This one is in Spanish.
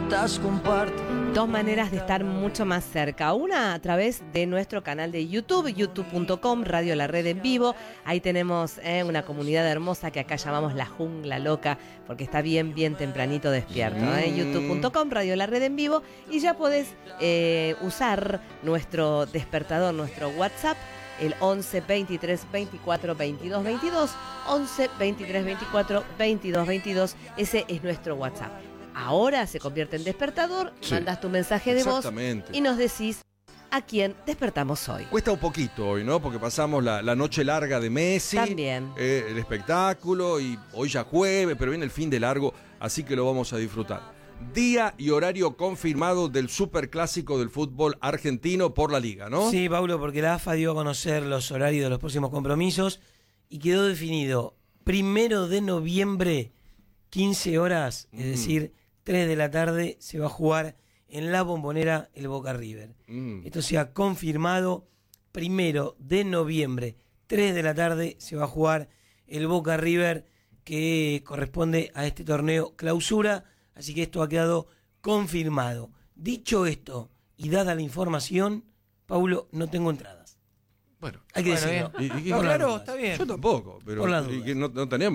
juntas comparten. Dos maneras de estar mucho más cerca. Una a través de nuestro canal de YouTube, youtube.com, Radio La Red en Vivo. Ahí tenemos una comunidad hermosa que acá llamamos La Jungla Loca, porque está bien tempranito despierto. youtube.com, Radio La Red en Vivo. Y ya podés usar nuestro despertador, nuestro WhatsApp, el 11 23 24 22 22, 11 23 24 22 22. Ese es nuestro WhatsApp. Ahora se convierte en despertador, sí. Mandas tu mensaje de voz y nos decís a quién despertamos hoy. Cuesta un poquito hoy, ¿no? Porque pasamos la noche larga de Messi. También. El espectáculo, y hoy ya jueves, pero viene el fin de largo, así que lo vamos a disfrutar. Día y horario confirmado del superclásico del fútbol argentino por la Liga, ¿no? Sí, Paulo, porque la AFA dio a conocer los horarios de los próximos compromisos y quedó definido 1 de noviembre, 15 horas, es decir, 3 de la tarde, se va a jugar en La Bombonera el Boca River. Esto se ha confirmado. 1 de noviembre, 3 de la tarde, se va a jugar el Boca River, que corresponde a este torneo clausura. Así que esto ha quedado confirmado. Dicho esto, y dada la información, Paulo, no tengo entradas. Bueno, hay que decirlo. Claro, está bien. Yo tampoco, pero por las dudas. No tenemos.